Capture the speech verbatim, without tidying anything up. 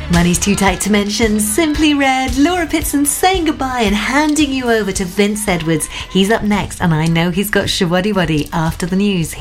Money's Too Tight to Mention, Simply Red, Laura Pitson saying goodbye and handing you over to Vince Edwards. He's up next, and I know he's got Shawaddy Waddy after the news.